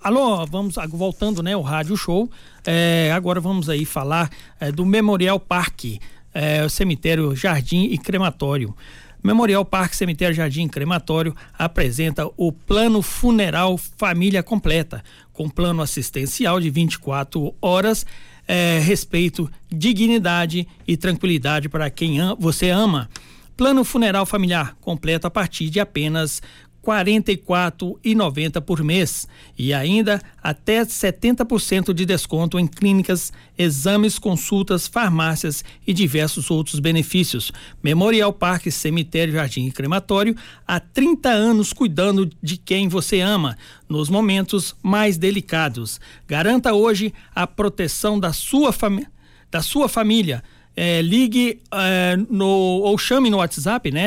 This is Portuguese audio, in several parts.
Alô, voltando, né, o Rádio Show. Agora vamos aí falar do Memorial Parque, Cemitério Jardim e Crematório. Memorial Parque Cemitério Jardim Crematório apresenta o Plano Funeral Família Completa, com plano assistencial de 24 horas, respeito, dignidade e tranquilidade para quem você ama. Plano Funeral Familiar completo a partir de apenas R$ 44,90 por mês e ainda até 70% de desconto em clínicas, exames, consultas, farmácias e diversos outros benefícios. Memorial Parque Cemitério Jardim e Crematório, há 30 anos cuidando de quem você ama nos momentos mais delicados. Garanta hoje a proteção da sua família. Ligue ou chame no WhatsApp, né?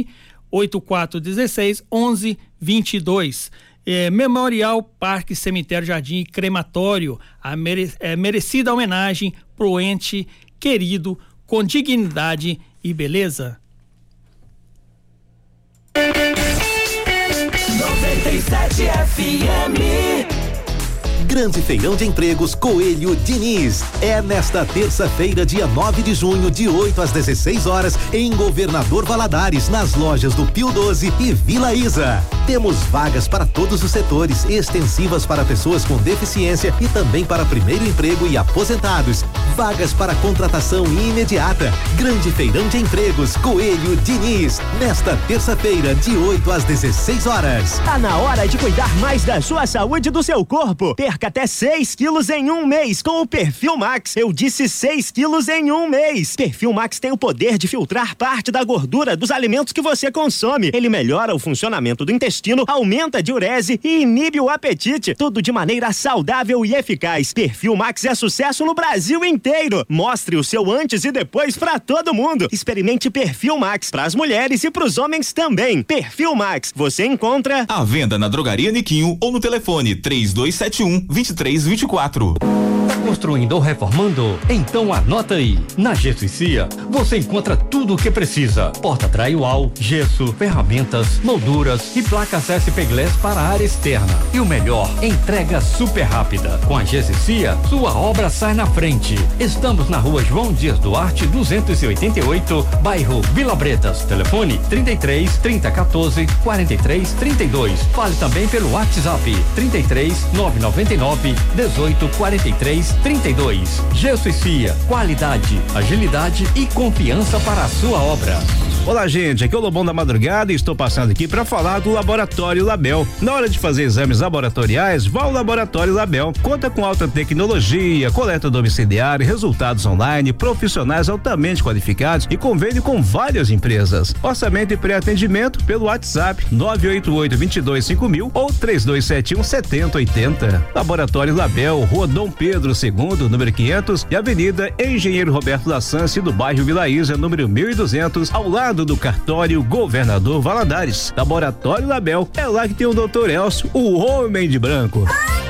98416-1122. Memorial Parque Cemitério Jardim Crematório, a merecida homenagem pro ente querido com dignidade e beleza. 97 FM. Grande Feirão de Empregos Coelho Diniz. É nesta terça-feira, dia 9 de junho, de 8 às 16 horas, em Governador Valadares, nas lojas do Pio 12 e Vila Isa. Temos vagas para todos os setores, extensivas para pessoas com deficiência e também para primeiro emprego e aposentados. Vagas para contratação imediata. Grande Feirão de Empregos Coelho Diniz. Nesta terça-feira, de 8 às 16 horas. Tá na hora de cuidar mais da sua saúde e do seu corpo. Perca até 6 quilos em um mês com o Perfil Max. Eu disse 6 quilos em um mês. Perfil Max tem o poder de filtrar parte da gordura dos alimentos que você consome. Ele melhora o funcionamento do intestino, aumenta a diurese e inibe o apetite. Tudo de maneira saudável e eficaz. Perfil Max é sucesso no Brasil inteiro. Mostre o seu antes e depois para todo mundo. Experimente Perfil Max para as mulheres e para os homens também. Perfil Max, você encontra à venda na Drogaria Niquinho ou no telefone 3271-2324. Tá construindo ou reformando? Então anota aí. Na Gesso e Cia, você encontra tudo o que precisa. Porta drywall, gesso, ferramentas, molduras e placas SP Glass para a área externa. E o melhor, entrega super rápida. Com a Gesso e Cia, sua obra sai na frente. Estamos na Rua João Dias Duarte, 288, bairro Vila Bretas. Telefone 33 3014 43 32. Fale também pelo WhatsApp 33 999 18 43 32. Gesso e Cia, qualidade, agilidade e confiança para a sua obra. Olá, gente, aqui é o Lobão da Madrugada e estou passando aqui para falar do Laboratório Label. Na hora de fazer exames laboratoriais, vá ao Laboratório Label. Conta com alta tecnologia, coleta domiciliar, resultados online, profissionais altamente qualificados e convênio com várias empresas. Orçamento e pré-atendimento pelo WhatsApp 988-225000 ou 3271-7080. Laboratório Label, Rua Dom Pedro II, número 500 e Avenida Engenheiro Roberto Lassance, do bairro Vila Isa, número 1200, ao lado do cartório Governador Valadares. Laboratório Label, é lá que tem o Dr. Elcio, o homem de branco.